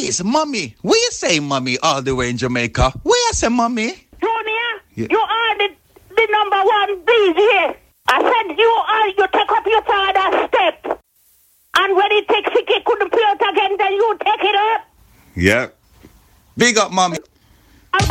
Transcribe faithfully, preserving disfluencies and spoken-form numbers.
please, mommy. Where you say, mommy, all the way in Jamaica? Where you say, mommy? Junior, Yeah. you are the, the number one busy here. I said you are, you take up your father's step. And when he takes it, he couldn't play it again, then you take it up. Yeah. Big up, mommy.